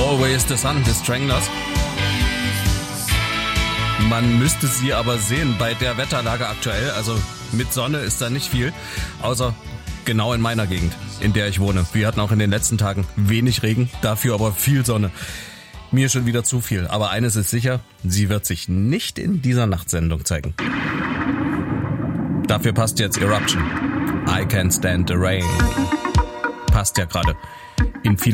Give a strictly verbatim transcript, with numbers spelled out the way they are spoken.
Always the Sun, The Stranglers. Man müsste sie aber sehen bei der Wetterlage aktuell. Also mit Sonne ist da nicht viel, außer genau in meiner Gegend, in der ich wohne. Wir hatten auch in den letzten Tagen wenig Regen, dafür aber viel Sonne. Mir schon wieder zu viel. Aber eines ist sicher, sie wird sich nicht in dieser Nachtsendung zeigen. Dafür passt jetzt Eruption. I Can't Stand the Rain. Passt ja gerade in viele